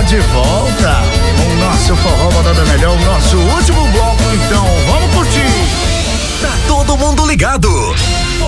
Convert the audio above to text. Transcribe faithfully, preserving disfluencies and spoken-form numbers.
de volta com o nosso Forró Balada Melhor, o nosso último bloco, então vamos curtir. Tá todo mundo ligado.